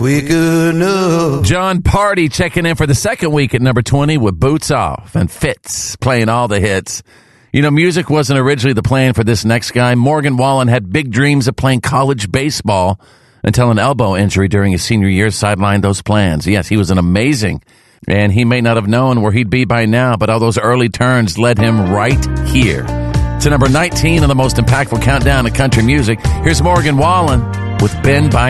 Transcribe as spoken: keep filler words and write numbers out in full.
We good enough. John Party checking in for the second week at number twenty with Boots Off, and Fitz playing all the hits. You know, music wasn't originally the plan for this next guy. Morgan Wallen had big dreams of playing college baseball until an elbow injury during his senior year sidelined those plans. Yes, he was an amazing, and he may not have known where he'd be by now, but all those early turns led him right here to number nineteen on the most impactful countdown of country music. Here's Morgan Wallen with Ben by